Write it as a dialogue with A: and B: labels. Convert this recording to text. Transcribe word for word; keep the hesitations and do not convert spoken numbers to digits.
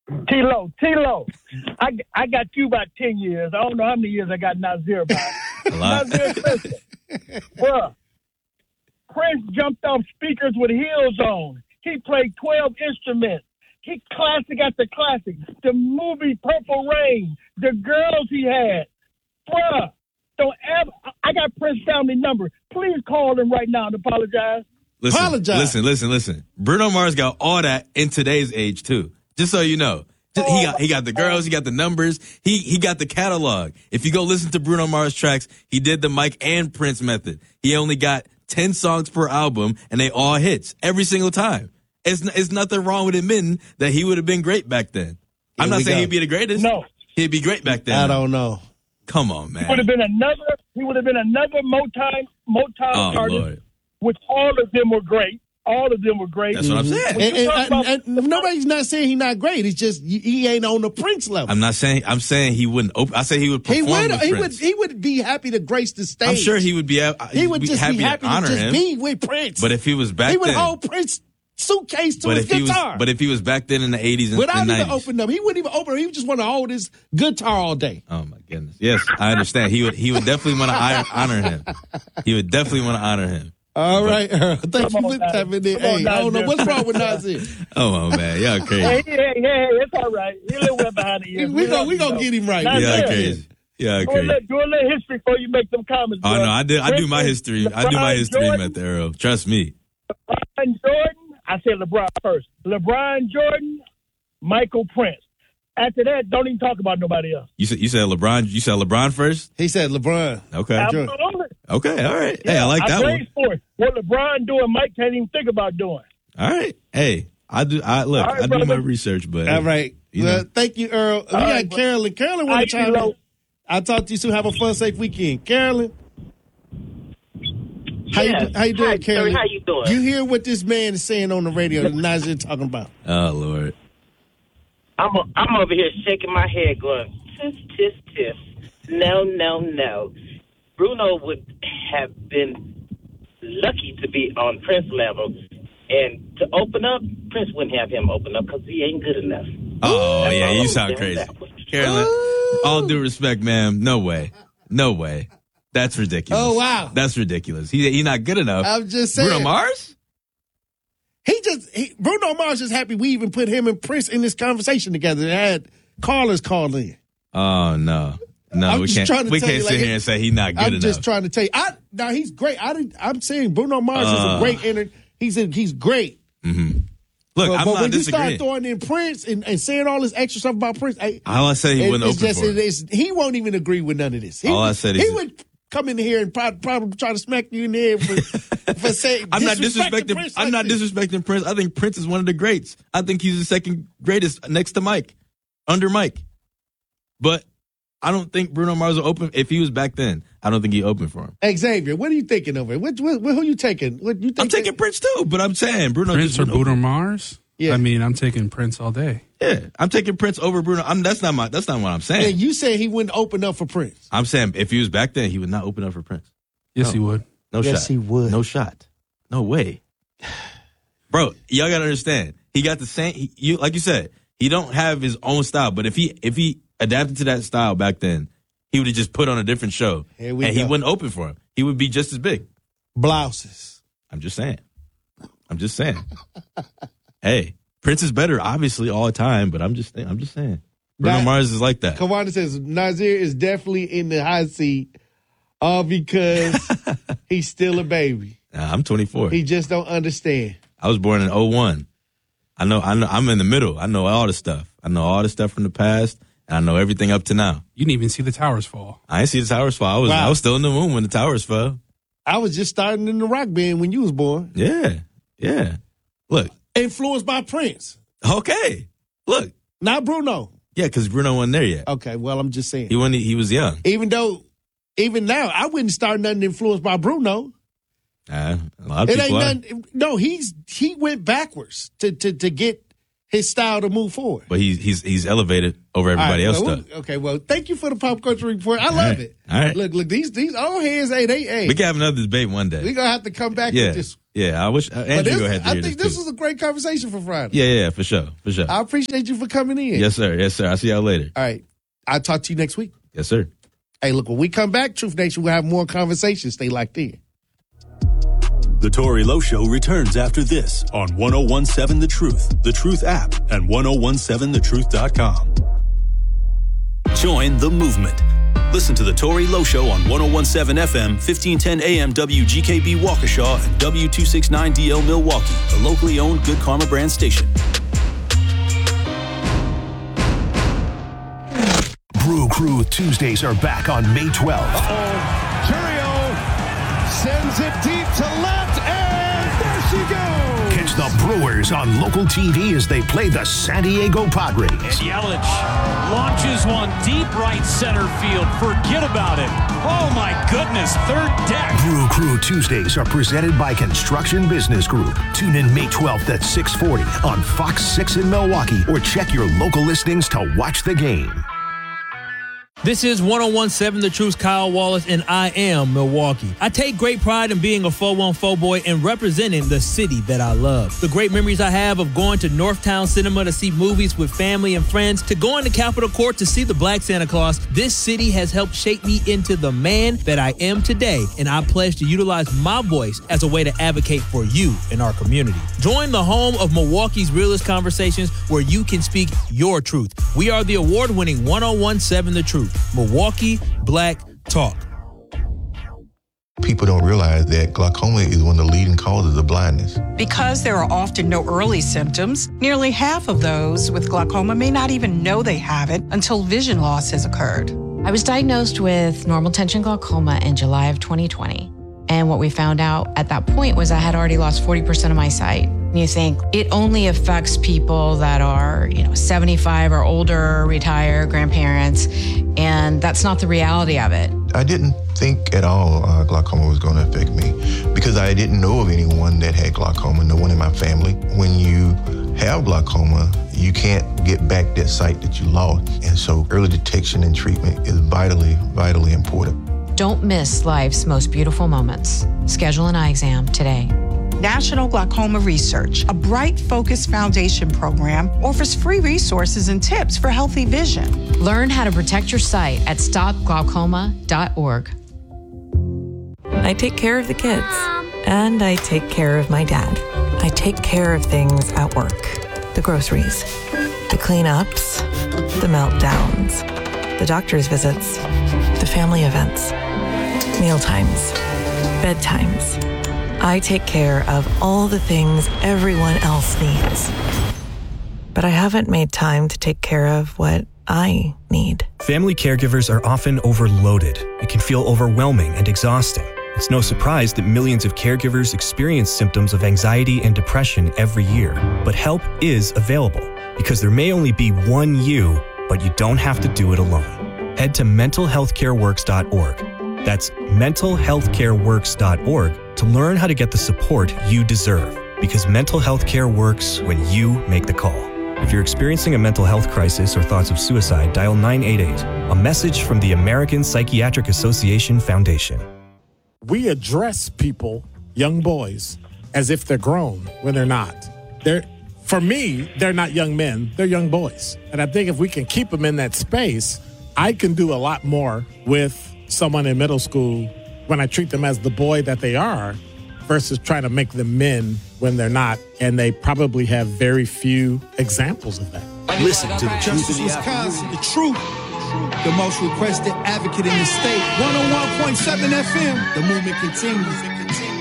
A: T-Lo, T-Lo. I, I got you about ten years. I don't know how many years I got Nasir by.
B: A lot.
A: Nasir, listen. Bruh, Prince jumped off speakers with heels on. He played twelve instruments. He classic after classic. The movie Purple Rain. The girls he had. Bruh, don't ever. I got Prince family number. Please call him right now and apologize.
B: Listen,
C: Apologize.
B: Listen, listen, listen. Bruno Mars got all that in today's age too. Just so you know. Just- He got he got the girls, he got the numbers, he he got the catalog. If you go listen to Bruno Mars tracks, he did the Mike and Prince method. He only got ten songs per album, and they all hits every single time. It's it's nothing wrong with admitting that he would have been great back then. I'm
C: Here
B: not
C: we
B: saying
C: go.
B: he'd be the greatest.
A: No.
B: He'd be great back then.
C: I don't know.
B: Come on,
A: He would
B: man.
A: have been another. He would have been another Motown Motown
B: Oh,
A: artist,
B: Lord.
A: which all of them were great. All of them were great.
B: That's what I'm saying.
A: When
C: And,
A: you
C: and,
A: talk
C: and,
A: about-
C: and nobody's not saying he's not great. It's just he he ain't on the Prince level.
B: I'm not saying I'm saying he wouldn't open. I say he would
C: he
B: perform
C: would
B: with
C: he would
B: Prince.
C: he would be happy to grace the stage.
B: I'm sure he would be. Uh,
C: he would
B: be
C: just
B: happy
C: be happy
B: to honor
C: to just
B: him.
C: be with Prince.
B: But if he was back
C: he would
B: then,
C: hold Prince suitcase to
B: but
C: his
B: if he was,
C: guitar.
B: but if he was back then in the eighties and,
C: Without
B: and
C: even
B: nineties.
C: opening up, he wouldn't even open up. He would just want to hold his guitar all day.
B: Oh my goodness. Yes, I understand. He would. He would definitely want to honor him. He would definitely want to honor him.
C: All right, Earl. Thank
A: Come
C: you
A: on,
C: for
A: Nasir.
C: tapping in.
A: Come on,
C: Hey, I don't know
A: Nasir.
C: what's wrong with Nasir.
B: Oh my man, y'all
A: Hey,
B: crazy.
A: hey, hey, hey, it's all right. He a little bit behind the ears.
C: we gonna we
A: love
C: gonna
A: you,
C: get him right.
A: Nasir.
B: Y'all
A: Yeah.
B: crazy. Y'all
A: Do a,
B: crazy.
A: little, do a little history before you make some comments.
B: Oh
A: bro.
B: no, I did. I do my
A: Prince,
B: history. I do my
A: LeBron
B: history,
A: Jordan,
B: Meth Earl. Trust me.
A: LeBron Jordan. I said LeBron first. LeBron Jordan, Michael Prince. After that, don't even talk about nobody else.
B: You said you said LeBron. You said LeBron first.
C: He said LeBron.
B: Okay.
C: Jordan.
A: Absolutely.
B: Okay. All right. Hey, I like that
A: I
B: one.
A: raised for it. What LeBron doing, Mike can't even think about doing.
B: All right. Hey, I do. I look.
A: All right,
B: I do my
A: brother.
B: research, but
C: All right.
B: You
C: well,
B: know.
C: thank you, Earl. we got
A: right, bro.
C: Carolyn. Carolyn
A: All
C: want
A: right,
C: to chime
A: T-Lo.
C: in. I'll talk to you soon. Have a fun, safe weekend. Carolyn. How
D: Yes.
C: you, how you doing,
D: Hi,
C: Carolyn?
D: sir. How you doing?
C: You hear what this man is saying on the radio that Nasir talking about?
B: Oh Lord.
D: I'm a, I'm over here shaking my head, going tis tis tis. No, no, no. Bruno would have been lucky to be on Prince level, and to open up, Prince wouldn't have him open up because he ain't good enough.
B: Oh
D: That's
B: yeah,
D: all
B: you
D: I'm
B: sound
D: saying
B: crazy,
D: that one.
B: Carolyn. All due respect, ma'am. No way. No way. That's ridiculous.
C: Oh, wow.
B: That's ridiculous. He he not good enough.
C: I'm just saying.
B: Bruno Mars?
C: He just he, Bruno Mars is happy we even put him and Prince in this conversation together. They had callers call in.
B: Oh no. No,
C: I'm
B: we
C: just
B: can't.
C: trying to
B: We
C: tell
B: can't
C: you,
B: sit
C: like,
B: here and say he's not good
C: I'm
B: enough.
C: just trying to tell you. I now he's great. I didn't, I'm saying Bruno Mars is
B: Uh.
C: a great enter. He's a, he's great.
B: mm-hmm. Look,
C: but
B: I'm
C: but
B: not
C: when you start
B: disagreeing.
C: throwing in Prince and, and saying all this extra stuff about Prince, I,
B: All I said he
C: it-
B: wouldn't
C: it's
B: open
C: just
B: for
C: it
B: him.
C: is, he won't even agree with none of this. He,
B: All I said is-
C: he would come in here and probably, probably try to smack you in the head for, for saying
B: I'm not
C: disrespecting
B: disrespecting.
C: Prince
B: I'm
C: like
B: not
C: this.
B: disrespecting Prince. I think Prince is one of the greats. I think he's the second greatest next to Mike, under Mike. But I don't think Bruno Mars will open. If he was back then, I don't think he opened for him.
C: Xavier, what are you thinking over here? What, what, who you taking? What you think?
B: I'm taking Prince too, but I'm saying Bruno
E: Prince
B: just
E: or
B: wouldn't
E: Bruno
B: open.
E: Mars?
C: Yeah.
E: I mean, I'm taking Prince all day.
B: Yeah, I'm taking Prince over Bruno. I'm, that's not my. That's not what I'm saying.
C: And you said he wouldn't open up for Prince.
B: I'm saying if he was back then, he would not open up for Prince.
E: Yes,
B: No.
E: he would.
B: No
C: Yes,
B: shot.
C: he would.
B: No shot. No way. Bro, y'all gotta understand. He got the same. He, you like you said. He don't have his own style, but if he if he adapted to that style back then, he would have just put on a different show,
C: Here we
B: and
C: go.
B: he wouldn't open for him. He would be just as big.
C: Blouses.
B: I'm just saying. I'm just saying. Hey, Prince is better, obviously, all the time, but I'm just I'm just saying. Bruno
C: That-
B: Mars is like that.
C: Kawanda says Nasir is definitely in the hot seat, all because he's still a baby.
B: Nah, I'm twenty-four.
C: He just don't understand.
B: I was born in oh one. I know, I know, I'm in the middle. I know all the stuff. I know all the stuff from the past, and I know everything up to now.
E: You didn't even see the towers fall.
B: I didn't see the towers fall. I was,
C: Wow.
B: I was still in the womb when the towers fell.
C: I was just starting in the rock band when you was born.
B: Yeah, yeah. Look,
C: Influenced by Prince,
B: okay. Look,
C: not Bruno.
B: yeah, because Bruno wasn't there yet.
C: Okay, well, I'm just saying.
B: He wasn't. He was young.
C: Even though, even now, I wouldn't start nothing influenced by Bruno.
B: Uh, a lot of
C: It
B: people are.
C: ain't nothing. No, he's he went backwards to to to get his style to move forward.
B: But he's he's he's elevated over everybody
C: All
B: else.
C: right, well,
B: Stuff.
C: okay, well, thank you for the pop culture report. I love
B: right,
C: it.
B: all right.
C: Look, look, these these old heads, hey, they, hey,
B: We can have another debate one day.
C: we gonna have to come back
B: yeah,
C: with this.
B: Yeah, I wish uh,
C: But
B: Andrew
C: this-
B: go ahead.
C: I think this was a great conversation for Friday.
B: Yeah, yeah, for sure, for sure.
C: I appreciate you for coming in.
B: Yes, sir. Yes, sir. I'll see y'all later.
C: All right. I'll talk to you next week.
B: Yes, sir.
C: Hey, look, when we come back, Truth Nation, we'll have more conversations. Stay locked in.
F: The Tory Lowe Show returns after this on ten seventeen The Truth, The Truth app, and ten seventeen the truth dot com. Join the movement. Listen to The Tory Lowe Show on ten seventeen F M, fifteen ten A M W G K B Waukesha, and W two sixty-nine D L Milwaukee, the locally owned Good Karma brand station.
G: Brew Crew Tuesdays are back on May twelfth.
H: Uh-oh. Curio sends it deep to left, and there she goes.
G: Catch the Brewers on local T V as they play the San Diego Padres.
I: And Yelich launches one deep right center field. Forget about it. Oh, my goodness. Third deck.
G: Brew Crew Tuesdays are presented by Construction Business Group. Tune in May twelfth at six forty on Fox six in Milwaukee, or check your local listings to watch the game.
J: This is ten seventeen The Truth's Kyle Wallace, and I am Milwaukee. I take great pride in being a four one four boy and representing the city that I love. The great memories I have of going to Northtown Cinema to see movies with family and friends, to going to Capitol Court to see the Black Santa Claus, this city has helped shape me into the man that I am today, and I pledge to utilize my voice as a way to advocate for you in our community. Join the home of Milwaukee's realest conversations, where you can speak your truth. We are the award-winning ten seventeen The Truth. Milwaukee Black Talk.
K: People don't realize that glaucoma is one of the leading causes of blindness.
L: Because there are often no early symptoms, nearly half of those with glaucoma may not even know they have it until vision loss has occurred.
M: I was diagnosed with normal tension glaucoma in July of twenty twenty. And what we found out at that point was I had already lost forty percent of my sight. You think it only affects people that are, you know, seventy-five or older, retired, grandparents, and that's not the reality of it.
K: I didn't think at all uh, glaucoma was going to affect me, because I didn't know of anyone that had glaucoma, no one in my family. When you have glaucoma, you can't get back that sight that you lost. And so early detection and treatment is vitally, vitally important.
M: Don't miss life's most beautiful moments. Schedule an eye exam today.
L: National Glaucoma Research, a Bright Focus Foundation program, offers free resources and tips for healthy vision.
M: Learn how to protect your sight at stop glaucoma dot org.
N: I take care of the kids, and I take care of my dad. I take care of things at work. The groceries, the cleanups, the meltdowns, the doctor's visits, the family events, mealtimes, bedtimes. I take care of all the things everyone else needs. But I haven't made time to take care of what I need.
O: Family caregivers are often overloaded. It can feel overwhelming and exhausting. It's no surprise that millions of caregivers experience symptoms of anxiety and depression every year. But help is available, because there may only be one you, but you don't have to do it alone. Head to mental health care works dot org. That's mental health care works dot org to learn how to get the support you deserve, because mental health care works when you make the call. If you're experiencing a mental health crisis or thoughts of suicide, dial nine eight eight. A message from the American Psychiatric Association Foundation.
H: We address people, young boys, as if they're grown when they're not. They're, for me, they're not young men, they're young boys. And I think if we can keep them in that space, I can do a lot more with someone in middle school when I treat them as the boy that they are, versus trying to make them men when they're not, and they probably have very few examples of that.
F: Listen to the Truth
P: Justice
F: in the
P: Wisconsin, the truth, the most requested advocate in the state. one oh one point seven F M, the movement continues.